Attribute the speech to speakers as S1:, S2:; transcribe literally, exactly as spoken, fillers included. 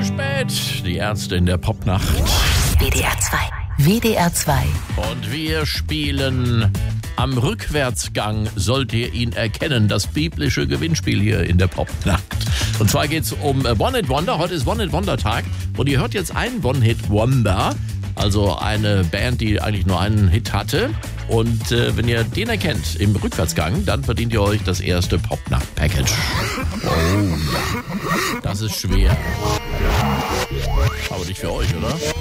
S1: spät. Die Ärzte in der Popnacht.
S2: W D R zwei. W D R zwei.
S1: Und wir spielen am Rückwärtsgang, sollt ihr ihn erkennen, das biblische Gewinnspiel hier in der Popnacht. Und zwar geht's um One-Hit-Wonder. Heute ist One-Hit-Wonder-Tag und ihr hört jetzt einen One-Hit-Wonder, also eine Band, die eigentlich nur einen Hit hatte. Und äh, wenn ihr den erkennt im Rückwärtsgang, dann verdient ihr euch das erste Popnacht-Package. Oh, das ist schwer. Aber nicht für euch, oder?